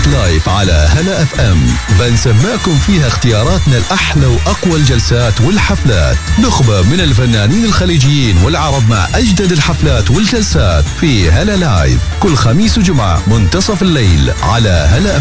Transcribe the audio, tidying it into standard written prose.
هواك لايف على هلا اف ام بنسمعكم فيها اختياراتنا الأحلى وأقوى الجلسات والحفلات، نخبة من الفنانين الخليجيين والعرب مع أجدد الحفلات والجلسات في هلا لايف كل خميس وجمعة منتصف الليل على هلا